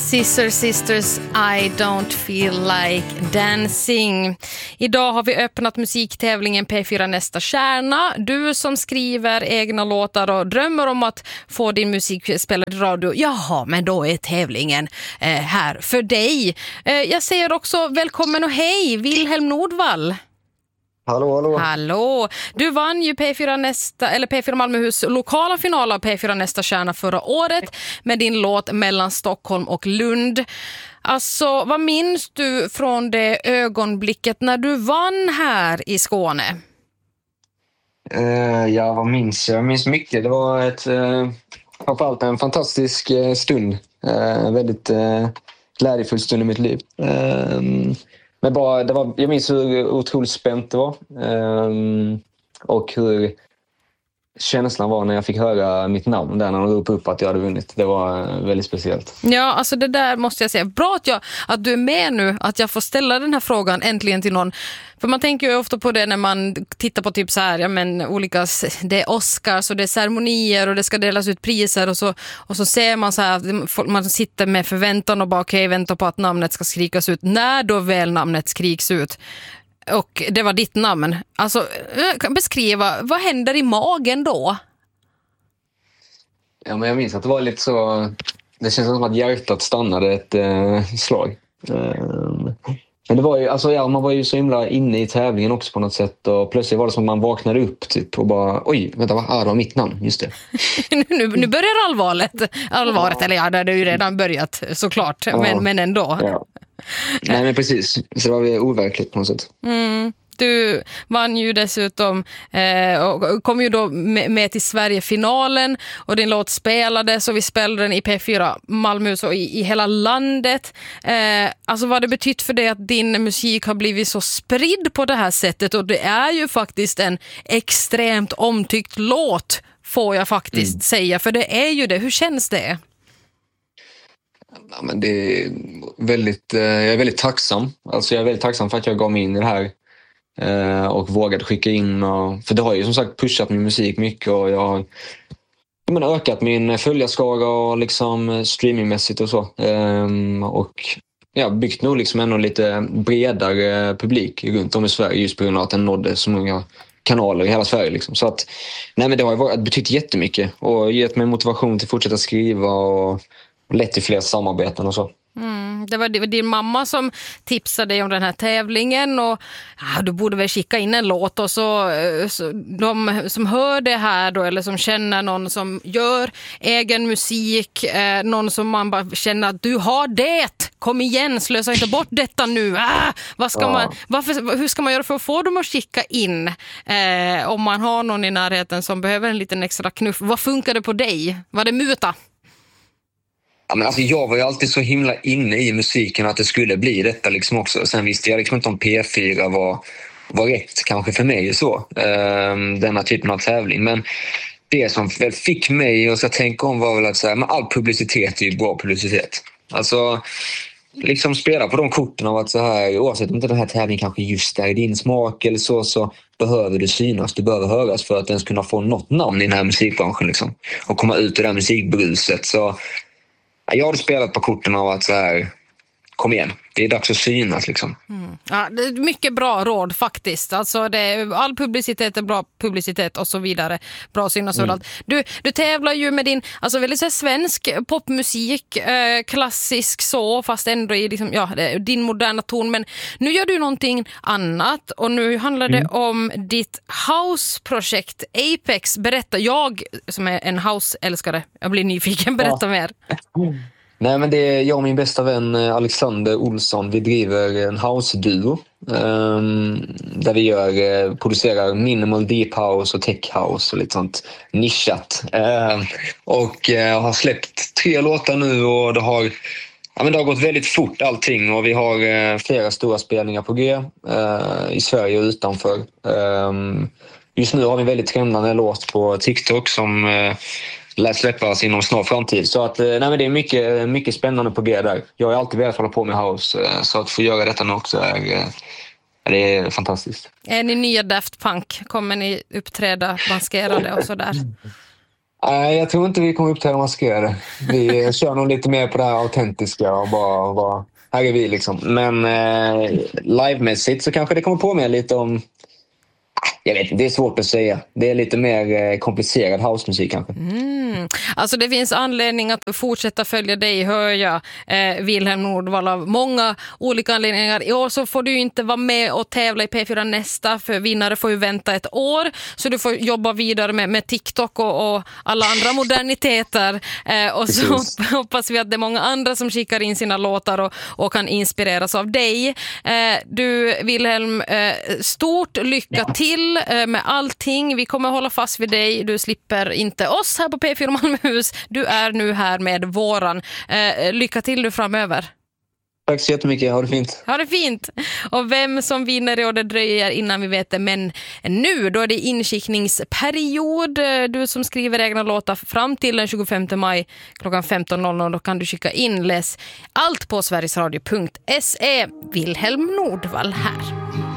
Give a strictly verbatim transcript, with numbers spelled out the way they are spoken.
Sister Sisters, I don't feel like dancing. Idag har vi öppnat musiktävlingen P fyra Nästa stjärna. Du som skriver egna låtar och drömmer om att få din musik spelad i radio. Jaha, men då är tävlingen eh, här för dig. Eh, jag säger också välkommen och hej, Wilhelm Nordvall. Hallå, hallå. Hallå. Du vann ju P fyra Nästa, eller P fyra Malmöhus lokala final av P fyra Nästa stjärna förra året med din låt Mellan Stockholm och Lund. Alltså, vad minns du från det ögonblicket när du vann här i Skåne? Uh, ja, vad minns jag? Jag minns mycket. Det var ett, uh, framförallt en fantastisk uh, stund. Uh, väldigt uh, glädjefull stund i mitt liv. Uh, Men bara, det var, jag minns hur otroligt spänt det var. Um, och hur känslan var när jag fick höra mitt namn där när de ropade upp att jag hade vunnit. Det var väldigt speciellt. Ja, alltså det där måste jag säga. Bra att, jag, att du är med nu, att jag får ställa den här frågan äntligen till någon. För man tänker ju ofta på det när man tittar på typ så här, ja men olika, det är Oscars och det är ceremonier och det ska delas ut priser och så, och så ser man så här, man sitter med förväntan och bara okej, okay, väntar på att namnet ska skrikas ut. När då väl namnet skriks ut och det var ditt namn. Alltså, kan beskriva, vad händer i magen då? Ja, men jag minns att det var lite så, det känns som att hjärtat stannade ett eh, slag. Eh, men det var ju, alltså ja, man var ju så himla inne i tävlingen också på något sätt och plötsligt var det som att man vaknade upp typ och bara, oj, vänta, vad är det var mitt namn, just det. nu, nu börjar allvaret, allvaret, ja. Eller ja, det har ju redan börjat såklart, ja. men, men ändå. Ja. Nej, men precis, så det var overkligt på något sätt. Mm. Du vann ju dessutom eh, och kom ju då med, med till Sverigefinalen och din låt spelades och vi spelade den i P fyra Malmö och i, i hela landet. Eh, alltså vad det betytt för dig att din musik har blivit så spridd på det här sättet, och det är ju faktiskt en extremt omtyckt låt, får jag faktiskt mm. säga, för det är ju det. Hur känns det? Ja, men det är väldigt, eh, jag är väldigt tacksam. Alltså jag är väldigt tacksam för att jag gav mig in i det här eh, och vågade skicka in. Och, för det har ju som sagt pushat min musik mycket och jag har jag menar, ökat min följarskara och liksom streamingmässigt och så. Eh, och ja, byggt nog liksom ändå lite bredare publik runt om i Sverige just på grund av att den nådde så många kanaler i hela Sverige. Liksom. Så att, nej, men det har ju betytt jättemycket och gett mig motivation till att fortsätta skriva och lett till fler samarbeten och så. Mm, det var din mamma som tipsade dig om den här tävlingen och ja, du borde väl skicka in en låt och så, så de som hör det här då, eller som känner någon som gör egen musik, eh, någon som man bara känner att du har det, kom igen, slösa inte bort detta nu. Ah, vad ska ja. man, varför, hur ska man göra för att få dem att skicka in eh, om man har någon i närheten som behöver en liten extra knuff? Vad funkar det på dig? Var det muta? Ja, men alltså jag var ju alltid så himla inne i musiken att det skulle bli detta liksom också. Sen visste jag liksom inte om P fyra var, var rätt kanske för mig så, um, denna typen av tävling. Men det som väl fick mig att tänka om var väl att säga, men all publicitet är ju bra publicitet. Alltså liksom spela på de korten av att så här, oavsett om inte den här tävlingen kanske just är din smak eller så, så behöver du synas, du behöver höras för att ens kunna få något namn i den här musikbranschen liksom. Och komma ut ur det här musikbruset. Så jag hade spelat på korten av att så här, kom igen, det är dags att synas liksom. Mm. Ja, det är mycket bra råd faktiskt. Alltså det är, all publicitet är bra publicitet och så vidare. Bra synas mm. Du, du tävlar ju med din alltså väldigt så här, svensk popmusik, eh, klassisk så, fast ändå i liksom, ja, din moderna ton. Men nu gör du någonting annat och nu handlar det mm. om ditt house-projekt Apex. Berätta, jag som är en house-älskare, jag blir nyfiken, berätta ja. mer. Mm. Nej, men det är jag och min bästa vän Alexander Olsson. Vi driver en house-duo um, där vi gör, uh, producerar minimal deep house och tech house och lite sånt nischat. Uh, och uh, har släppt tre låtar nu och det har, ja, men det har gått väldigt fort allting och vi har uh, flera stora spelningar på G uh, i Sverige och utanför. Um, just nu har vi en väldigt trendande låt på TikTok som uh, lär släppas inom snar framtid. Så att, nej, men det är mycket, mycket spännande på G där. Jag har alltid velat hålla på med house, så att få göra detta nu också är, det är fantastiskt. Är ni nya Daft Punk? Kommer ni uppträda maskerade och sådär? Nej, jag tror inte vi kommer upp till maskerade. Vi kör nog lite mer på det här autentiska och bara, bara här är vi liksom. Men eh, livemässigt så kanske det kommer på mig lite om, jag vet inte, det är svårt att säga. Det är lite mer eh, komplicerad housemusik kanske. Mm. Alltså det finns anledning att fortsätta följa dig, hör jag, eh, Wilhelm Nordvall, av många olika anledningar. I år så får du inte vara med och tävla i P fyra nästa, för vinnare får ju vänta ett år. Så du får jobba vidare med, med TikTok och, och alla andra moderniteter. Eh, och så Precis. hoppas vi att det är många andra som skickar in sina låtar och, och kan inspireras av dig. Eh, du, Wilhelm, eh, stort lycka till med allting. Vi kommer hålla fast vid dig. Du slipper inte oss här på P fyra Malmöhus. Du är nu här med våran. Eh, lycka till du framöver. Tack så jättemycket. Ha det fint. Ha det fint. Och vem som vinner och det dröjer innan vi vet det. Men nu då är det inskickningsperiod. Du som skriver egna låtar fram till den tjugofemte maj klockan femton noll noll. Då kan du skicka in. Läs allt på sverigesradio punkt se. Wilhelm Nordvall här.